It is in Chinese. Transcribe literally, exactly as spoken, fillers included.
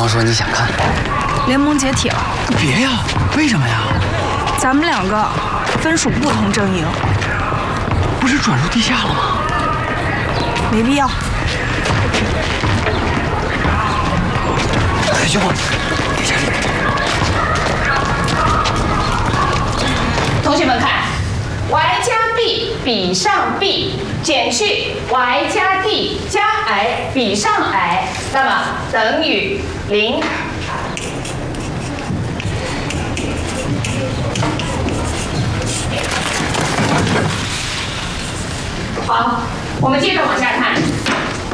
方说你想看， 联盟解体了。 别呀，为什么呀？ 咱们两个分属不同阵营， 不是转入地下了吗？ 没必要。 海兄，地下里。 同学们看 ，y 加 b 比上 b 减去 y 加 d 加 i 比上 i， 那么等于零。好，我们接着往下看。